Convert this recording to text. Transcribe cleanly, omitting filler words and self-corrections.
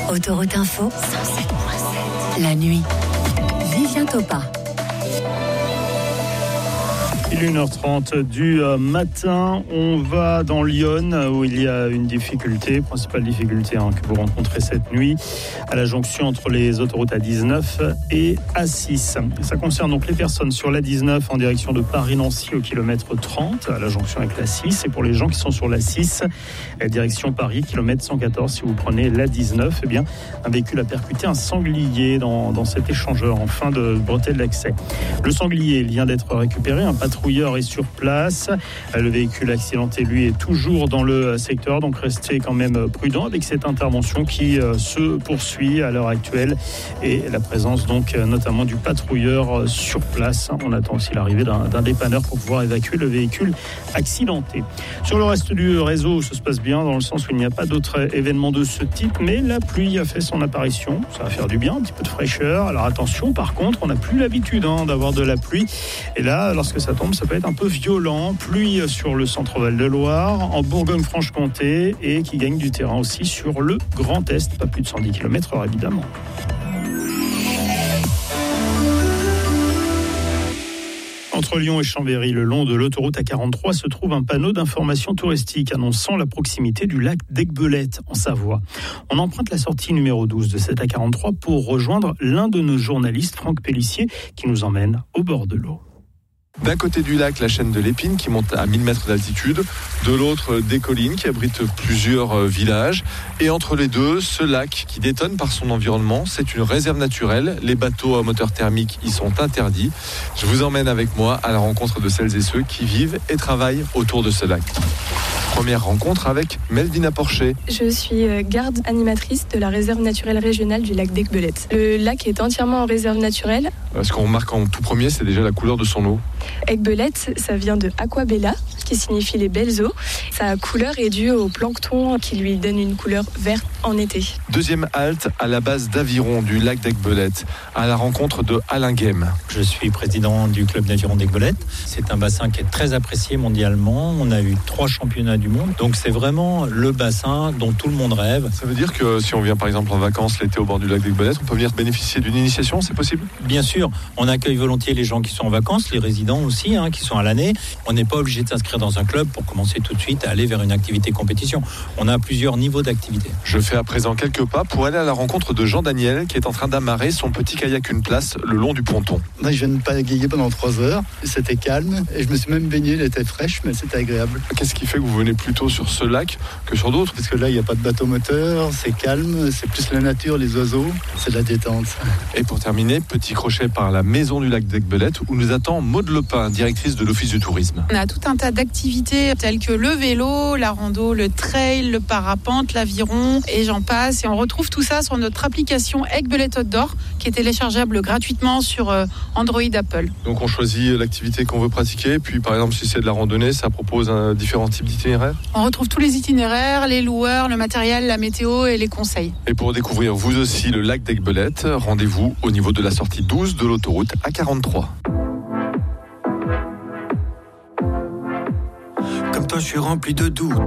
Autoroute Info, 107.7. La nuit. Vivien Topa. Il est 1h30 du matin. On va dans Lyon où il y a une difficulté, principale difficulté que vous rencontrez cette nuit à la jonction entre les autoroutes A19 et A6. Ça concerne donc les personnes sur l'A19 en direction de Paris-Nancy au kilomètre 30 à la jonction avec l'A6, et pour les gens qui sont sur l'A6 direction Paris, kilomètre 114 si vous prenez l'A19, eh bien un véhicule a percuté un sanglier dans cet échangeur en fin de bretelle d'accès. Le sanglier vient d'être récupéré, un patrouilleur est sur place. Le véhicule accidenté, lui, est toujours dans le secteur, donc restez quand même prudent avec cette intervention qui se poursuit à l'heure actuelle et la présence donc notamment du patrouilleur sur place. On attend aussi l'arrivée d'un dépanneur pour pouvoir évacuer le véhicule accidenté. Sur le reste du réseau, ça se passe bien dans le sens où il n'y a pas d'autres événements de ce type, mais la pluie a fait son apparition. Ça va faire du bien, un petit peu de fraîcheur. Alors attention, par contre, on n'a plus l'habitude d'avoir de la pluie. Et là, lorsque ça tombe, ça peut être un peu violent. Pluie sur le centre Val-de-Loire, en Bourgogne-Franche-Comté, et qui gagne du terrain aussi sur le Grand Est. Pas plus de 110 km/h évidemment. Entre Lyon et Chambéry, le long de l'autoroute A43, se trouve un panneau d'information touristique annonçant la proximité du lac d'Aiguebelette, en Savoie. On emprunte la sortie numéro 12 de cette A43 pour rejoindre l'un de nos journalistes, Franck Pellissier, qui nous emmène au bord de l'eau. D'un côté du lac, la chaîne de l'Épine qui monte à 1000 mètres d'altitude. De l'autre, des collines qui abritent plusieurs villages. Et entre les deux, ce lac qui détonne par son environnement. C'est une réserve naturelle. Les bateaux à moteur thermique y sont interdits. Je vous emmène avec moi à la rencontre de celles et ceux qui vivent et travaillent autour de ce lac. Première rencontre avec Melvina Porcher. Je suis garde animatrice de la réserve naturelle régionale du lac d'Aiguebelette. Le lac est entièrement en réserve naturelle. Ce qu'on remarque en tout premier, c'est déjà la couleur de son eau. Aiguebelette, ça vient de aquabella, qui signifie les belles eaux. Sa couleur est due au plancton qui lui donne une couleur verte en été. Deuxième halte à la base d'Aviron du lac d'Aiguebelette, à la rencontre de Alain Guem. Je suis président du club d'aviron d'Aiguebelette. C'est un bassin qui est très apprécié mondialement. On a eu 3 championnats du monde. Donc c'est vraiment le bassin dont tout le monde rêve. Ça veut dire que si on vient par exemple en vacances l'été au bord du lac d'Aiguebelette, on peut venir bénéficier d'une initiation, c'est possible ? Bien sûr, on accueille volontiers les gens qui sont en vacances, les résidents aussi, qui sont à l'année. On n'est pas obligé de s'inscrire dans un club pour commencer tout de suite à aller vers une activité compétition. On a plusieurs niveaux d'activité. Je fais à présent quelques pas pour aller à la rencontre de Jean Daniel qui est en train d'amarrer son petit kayak une place le long du ponton. Moi, je viens de pagayer pendant 3 heures. C'était calme et je me suis même baigné, il était fraîche, mais c'était agréable. Qu'est-ce qui fait que vous venez plutôt sur ce lac que sur d'autres ? Parce que là, il n'y a pas de bateau moteur, c'est calme, c'est plus la nature, les oiseaux, c'est de la détente. Et pour terminer, petit crochet par la maison du lac d'Aiguebelette où nous attend Maude Lepin, directrice de l'Office du tourisme. On a tout un tas d'activités telles que le vélo, la rando, le trail, le parapente, l'aviron et j'en passe. Et on retrouve tout ça sur notre application Aiguebelette Outdoor qui est téléchargeable gratuitement sur Android Apple. Donc on choisit l'activité qu'on veut pratiquer, puis par exemple si c'est de la randonnée, ça propose différents types d'itinéraires. On retrouve tous les itinéraires, les loueurs, le matériel, la météo et les conseils. Et pour découvrir vous aussi le lac d'Aiguebelette, rendez-vous au niveau de la sortie 12 de l'autoroute A43. Comme toi, je suis rempli de doutes.